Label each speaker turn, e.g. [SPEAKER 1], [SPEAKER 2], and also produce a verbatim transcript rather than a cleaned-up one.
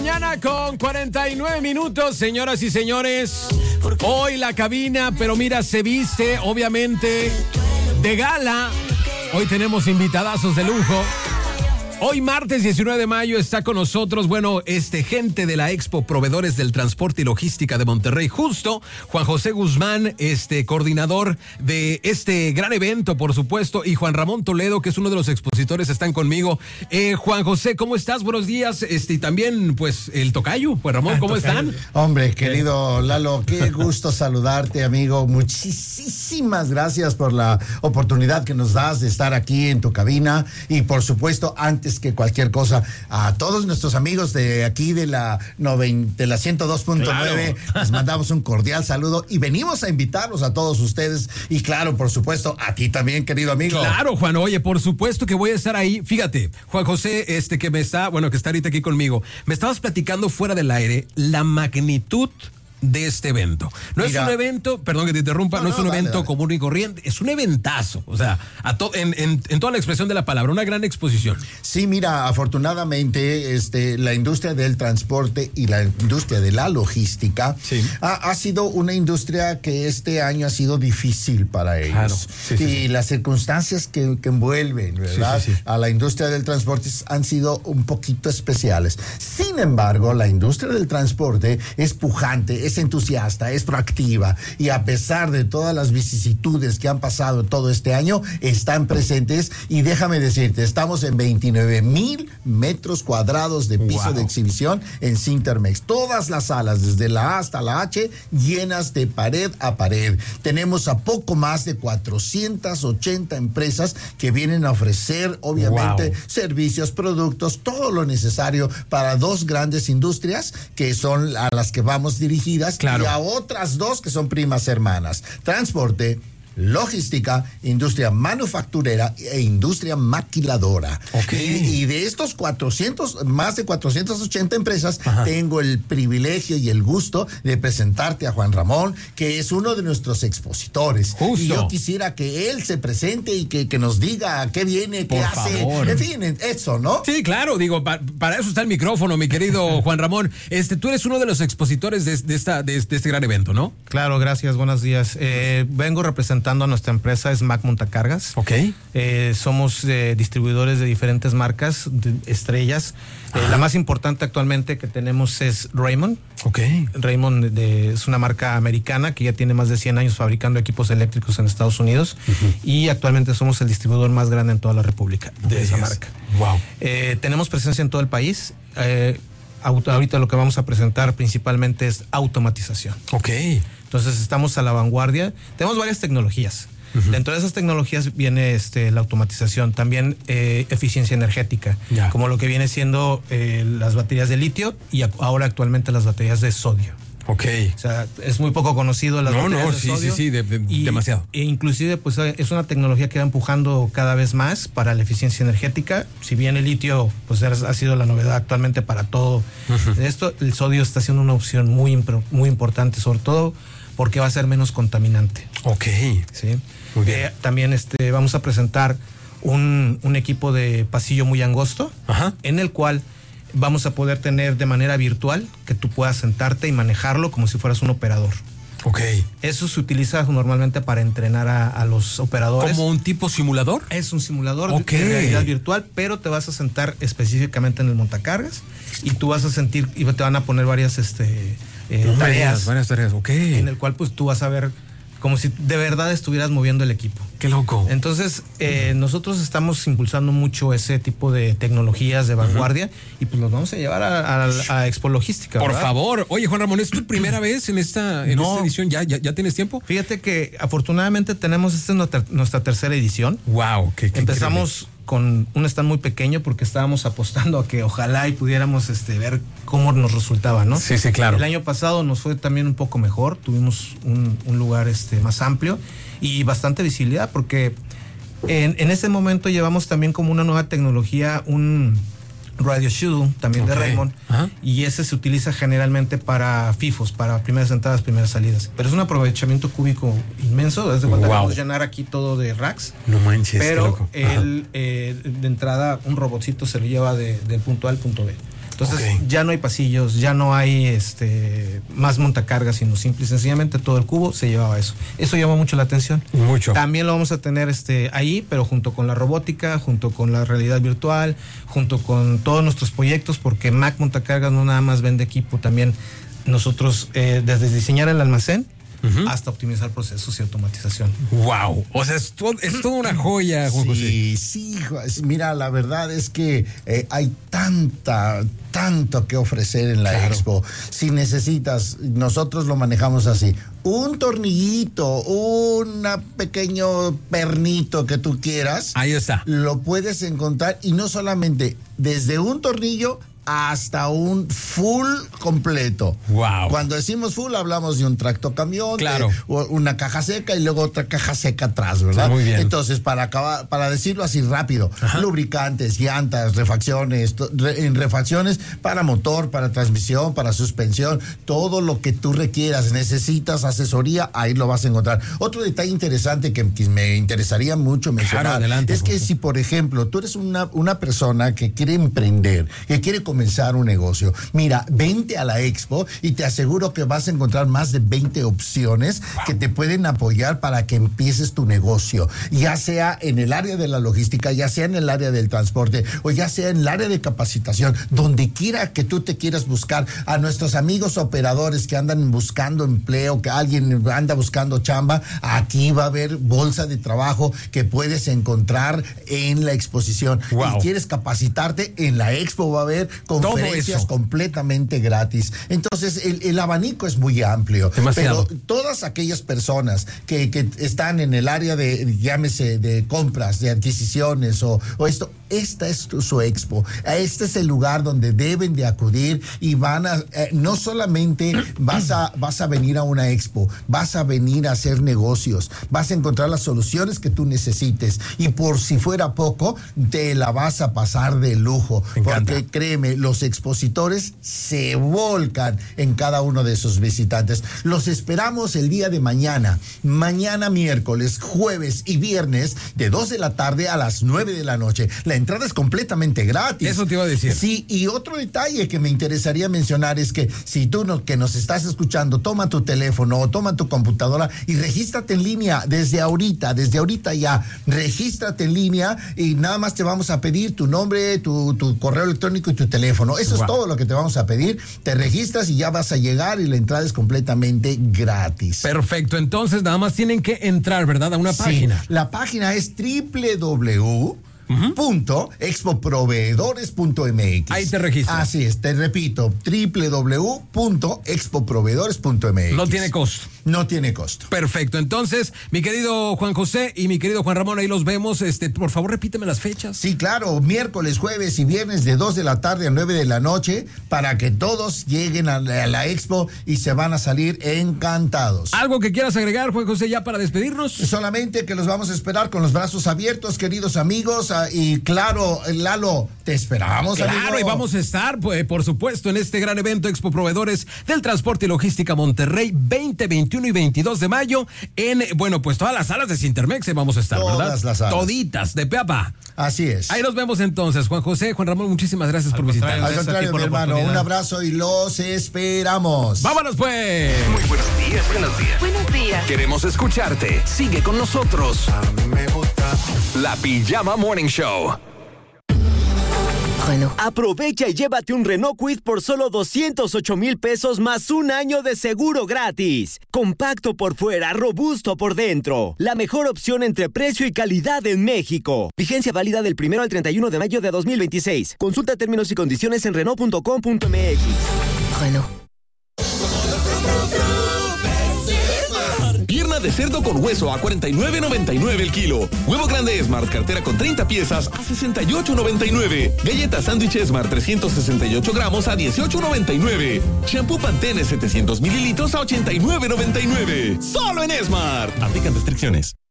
[SPEAKER 1] mañana con cuarenta y nueve minutos, señoras y señores. Hoy la cabina, pero mira, se viste, obviamente, de gala. Hoy tenemos invitadazos de lujo. Hoy martes diecinueve de mayo está con nosotros, bueno, este gente de la Expo Proveedores del Transporte y Logística de Monterrey, justo Juan José Guzmán, este coordinador de este gran evento, por supuesto, y Juan Ramón Toledo, que es uno de los expositores, están conmigo. Eh, Juan José, ¿cómo estás? Buenos días. Este, y también, pues, el tocayo, Juan Ramón, ¿cómo están?
[SPEAKER 2] Hombre, querido Lalo, qué gusto saludarte, amigo. Muchísimas gracias por la oportunidad que nos das de estar aquí en tu cabina y, por supuesto, antes que cualquier cosa, a todos nuestros amigos de aquí de la noventa, de la ciento dos punto nueve, claro. Les mandamos un cordial saludo y venimos a invitarlos a todos ustedes y claro, por supuesto, a ti también, querido amigo.
[SPEAKER 1] Claro, Juan, oye, por supuesto que voy a estar ahí. Fíjate, Juan José, este que me está, bueno, que está ahorita aquí conmigo, me estabas platicando fuera del aire la magnitud de este evento. No Mira, es un evento, perdón que te interrumpa, no, no, no es un dale, evento dale. común y corriente, es un eventazo, o sea, a to, en, en, en toda la expresión de la palabra, una gran exposición.
[SPEAKER 2] Sí, mira, afortunadamente este, la industria del transporte y la industria de la logística sí. ha, ha sido una industria que este año ha sido difícil para ellos. Claro. Sí, sí, y sí. las circunstancias que, que envuelven, ¿verdad? Sí, sí, sí. a la industria del transporte han sido un poquito especiales. Sin embargo, la industria del transporte es pujante, es entusiasta, es proactiva y a pesar de todas las vicisitudes que han pasado todo este año, están presentes y déjame decirte, estamos en veintinueve mil metros cuadrados de piso wow. de exhibición en Cintermex. Todas las salas, desde la A hasta la H, llenas de pared a pared. Tenemos a poco más de cuatrocientas ochenta empresas que vienen a ofrecer, obviamente, wow. servicios, productos, todo lo necesario para dos grandes industrias que son a las que vamos dirigidas. Claro. Y a otras dos que son primas hermanas: transporte, logística, industria manufacturera e industria maquiladora. Okay. Y, y de estos cuatrocientos, más de cuatrocientas ochenta empresas, Ajá. tengo el privilegio y el gusto de presentarte a Juan Ramón, que es uno de nuestros expositores. Justo. Y yo quisiera que él se presente y que, que nos diga qué viene, qué Por hace. Favor. En fin, eso, ¿no?
[SPEAKER 1] Sí, claro, digo, pa, para eso está el micrófono, mi querido Juan Ramón. Este, tú eres uno de los expositores de, de, esta, de, de este gran evento, ¿no?
[SPEAKER 3] Claro, gracias, buenos días. Eh, vengo representando a nuestra empresa SMAC Montacargas.
[SPEAKER 1] Ok.
[SPEAKER 3] Eh, somos eh, distribuidores de diferentes marcas, de estrellas. Eh, la más importante actualmente que tenemos es Raymond.
[SPEAKER 1] Ok.
[SPEAKER 3] Raymond de, de, es una marca americana que ya tiene más de cien años fabricando equipos eléctricos en Estados Unidos. Uh-huh. Y actualmente somos el distribuidor más grande en toda la República de, de esa Dios. marca.
[SPEAKER 1] Wow.
[SPEAKER 3] Eh, tenemos presencia en todo el país. Eh, ahorita lo que vamos a presentar principalmente es automatización.
[SPEAKER 1] Ok.
[SPEAKER 3] Entonces estamos a la vanguardia. Tenemos varias tecnologías. Uh-huh. Dentro de esas tecnologías viene este, la automatización, también eh, eficiencia energética, yeah. como lo que viene siendo eh, las baterías de litio y a- ahora actualmente las baterías de sodio.
[SPEAKER 1] Ok.
[SPEAKER 3] O sea, es muy poco conocido las
[SPEAKER 1] no,
[SPEAKER 3] baterías
[SPEAKER 1] no,
[SPEAKER 3] de
[SPEAKER 1] sí,
[SPEAKER 3] sodio.
[SPEAKER 1] sí, sí, de, de,
[SPEAKER 3] y,
[SPEAKER 1] demasiado.
[SPEAKER 3] E inclusive, pues es una tecnología que va empujando cada vez más para la eficiencia energética. Si bien el litio, pues ha sido la novedad actualmente para todo uh-huh. esto, el sodio está siendo una opción muy, muy importante, sobre todo porque va a ser menos contaminante.
[SPEAKER 1] Ok.
[SPEAKER 3] Sí.
[SPEAKER 1] Muy bien.
[SPEAKER 3] Eh, también este, vamos a presentar un, un equipo de pasillo muy angosto,
[SPEAKER 1] Ajá.
[SPEAKER 3] en el cual vamos a poder tener de manera virtual que tú puedas sentarte y manejarlo como si fueras un operador.
[SPEAKER 1] Ok.
[SPEAKER 3] Eso se utiliza normalmente para entrenar a, a los operadores.
[SPEAKER 1] ¿Como un tipo simulador?
[SPEAKER 3] Es un simulador
[SPEAKER 1] okay.
[SPEAKER 3] de realidad virtual, pero te vas a sentar específicamente en el montacargas y tú vas a sentir y te van a poner varias este, eh,
[SPEAKER 1] no,
[SPEAKER 3] tareas.
[SPEAKER 1] Varias tareas, ok.
[SPEAKER 3] En el cual pues tú vas a ver como si de verdad estuvieras moviendo el equipo.
[SPEAKER 1] Qué loco.
[SPEAKER 3] Entonces, eh, uh-huh. nosotros estamos impulsando mucho ese tipo de tecnologías de vanguardia uh-huh. y pues los vamos a llevar a, a, a Expo Logística.
[SPEAKER 1] Por
[SPEAKER 3] ¿verdad?
[SPEAKER 1] favor. Oye, Juan Ramón, ¿es tu primera vez en esta, en
[SPEAKER 3] no.
[SPEAKER 1] esta edición? ¿Ya, ya, ¿Ya tienes tiempo?
[SPEAKER 3] Fíjate que afortunadamente tenemos, esta es nuestra, nuestra tercera edición.
[SPEAKER 1] Wow. Qué, qué
[SPEAKER 3] Empezamos
[SPEAKER 1] increíble.
[SPEAKER 3] Con un stand muy pequeño porque estábamos apostando a que ojalá y pudiéramos este, ver cómo nos resultaba, ¿no?
[SPEAKER 1] Sí, sí, claro.
[SPEAKER 3] El año pasado nos fue también un poco mejor, tuvimos un, un lugar este, más amplio y bastante visibilidad porque en, en ese momento llevamos también como una nueva tecnología, un Radio Shuttle, también okay. de Raymond, Ajá. y ese se utiliza generalmente para FIFOs, para primeras entradas, primeras salidas. Pero es un aprovechamiento cúbico inmenso, desde cuando wow. podemos llenar aquí todo de racks.
[SPEAKER 1] No manches.
[SPEAKER 3] Pero él, eh, de entrada, un robotcito se lo lleva de, del punto A al punto B. Entonces
[SPEAKER 1] Okay.
[SPEAKER 3] ya no hay pasillos, ya no hay este más montacargas, sino simple y sencillamente todo el cubo se llevaba eso. Eso llama mucho la atención.
[SPEAKER 1] Mucho.
[SPEAKER 3] También lo vamos a tener este ahí, pero junto con la robótica, junto con la realidad virtual, junto con todos nuestros proyectos, porque Mac Montacargas no nada más vende equipo, también nosotros eh, desde diseñar el almacén uh-huh. hasta optimizar procesos y automatización.
[SPEAKER 1] Wow, o sea, es, todo, es toda una joya, Juan José.
[SPEAKER 2] Sí, sí, mira, la verdad es que eh, hay tanta, tanto que ofrecer en la claro. Expo. Si necesitas, nosotros lo manejamos así, un tornillito, un pequeño pernito que tú quieras.
[SPEAKER 1] Ahí está.
[SPEAKER 2] Lo puedes encontrar, y no solamente desde un tornillo hasta un full completo.
[SPEAKER 1] Wow.
[SPEAKER 2] Cuando decimos full hablamos de un tractocamión,
[SPEAKER 1] claro.
[SPEAKER 2] de una caja seca y luego otra caja seca atrás, ¿verdad?
[SPEAKER 1] Sí, muy bien.
[SPEAKER 2] Entonces, para acabar, para decirlo así rápido, ajá. lubricantes, llantas, refacciones, re, en refacciones para motor, para transmisión, para suspensión, todo lo que tú requieras, necesitas asesoría, ahí lo vas a encontrar. Otro detalle interesante que, que me interesaría mucho mencionar,
[SPEAKER 1] claro, adelante,
[SPEAKER 2] es que
[SPEAKER 1] José.
[SPEAKER 2] Si, por ejemplo, tú eres una, una persona que quiere emprender, que quiere comenzar un negocio, mira, vente a la Expo y te aseguro que vas a encontrar más de veinte opciones wow. que te pueden apoyar para que empieces tu negocio, ya sea en el área de la logística, ya sea en el área del transporte o ya sea en el área de capacitación, donde quiera que tú te quieras buscar. A nuestros amigos operadores que andan buscando empleo, que alguien anda buscando chamba, aquí va a haber bolsa de trabajo que puedes encontrar en la exposición.
[SPEAKER 1] Wow.
[SPEAKER 2] Y quieres capacitarte, en la Expo va a haber conferencias completamente gratis. Entonces, el, el abanico es muy amplio.
[SPEAKER 1] Demasiado.
[SPEAKER 2] Pero todas aquellas personas que, que están en el área de, llámese, de compras, de adquisiciones o, o esto, esta es tu, su Expo. Este es el lugar donde deben de acudir y van a, eh, no solamente vas a, vas a venir a una Expo, vas a venir a hacer negocios, vas a encontrar las soluciones que tú necesites y por si fuera poco, te la vas a pasar de lujo. Porque créeme, los expositores se volcan en cada uno de esos visitantes. Los esperamos el día de mañana, mañana miércoles, jueves y viernes de dos de la tarde a las nueve de la noche. La entrada es completamente gratis.
[SPEAKER 1] Eso te iba a decir.
[SPEAKER 2] Sí, y otro detalle que me interesaría mencionar es que si tú no, que nos estás escuchando, toma tu teléfono o toma tu computadora y regístrate en línea desde ahorita, desde ahorita ya, regístrate en línea y nada más te vamos a pedir tu nombre, tu, tu correo electrónico y tu teléfono. Eso wow. es todo lo que te vamos a pedir. Te registras y ya vas a llegar y la entrada es completamente gratis.
[SPEAKER 1] Perfecto, entonces nada más tienen que entrar, ¿verdad? A una
[SPEAKER 2] sí,
[SPEAKER 1] página.
[SPEAKER 2] La página es doble u doble u doble u Uh-huh. punto expoproveedores punto m x.
[SPEAKER 1] Ahí te registras.
[SPEAKER 2] Así es, te repito, doble u doble u doble u punto expoproveedores punto m x.
[SPEAKER 1] No tiene costo.
[SPEAKER 2] No tiene costo.
[SPEAKER 1] Perfecto, entonces, mi querido Juan José y mi querido Juan Ramón, ahí los vemos. Este, por favor, repíteme las fechas.
[SPEAKER 2] Sí, claro, miércoles, jueves y viernes de dos de la tarde a nueve de la noche, para que todos lleguen a la, a la Expo y se van a salir encantados.
[SPEAKER 1] ¿Algo que quieras agregar, Juan José, ya para despedirnos?
[SPEAKER 2] Solamente que los vamos a esperar con los brazos abiertos, queridos amigos. Y claro, Lalo, te esperamos.
[SPEAKER 1] Claro,
[SPEAKER 2] amigo.
[SPEAKER 1] Y vamos a estar, pues, por supuesto, en este gran evento Expo Proveedores del Transporte y Logística Monterrey, veinte, veintiuno y veintidós de mayo, en, bueno, pues todas las salas de Sintermex vamos a estar,
[SPEAKER 2] todas
[SPEAKER 1] ¿verdad?
[SPEAKER 2] Todas las salas.
[SPEAKER 1] Toditas, de pe a pa.
[SPEAKER 2] Así es.
[SPEAKER 1] Ahí nos vemos entonces, Juan José, Juan Ramón, muchísimas gracias
[SPEAKER 3] Al
[SPEAKER 1] por visitarnos.
[SPEAKER 2] Al contrario, mi hermano, un abrazo y los esperamos.
[SPEAKER 1] ¡Vámonos, pues!
[SPEAKER 4] Muy buenos días, buenos días.
[SPEAKER 5] Buenos días.
[SPEAKER 4] Queremos escucharte. Sigue con nosotros.
[SPEAKER 2] A mí me gusta
[SPEAKER 4] La Pijama Morning Show.
[SPEAKER 5] Bueno.
[SPEAKER 6] Aprovecha y llévate un Renault Kwid por solo doscientos ocho mil pesos más un año de seguro gratis. Compacto por fuera, robusto por dentro. La mejor opción entre precio y calidad en México. Vigencia válida del primero al treinta y uno de mayo de dos mil veintiséis. Consulta términos y condiciones en renault punto com punto m x.
[SPEAKER 5] Bueno.
[SPEAKER 7] Pierna de cerdo con hueso a cuarenta y nueve noventa y nueve el kilo. Huevo grande Smart cartera con treinta piezas a sesenta y ocho noventa y nueve. Galleta sándwich Smart trescientos sesenta y ocho gramos a dieciocho noventa y nueve. Shampoo Pantene setecientos mililitros a ochenta y nueve noventa y nueve. Solo en Smart. Aplican restricciones.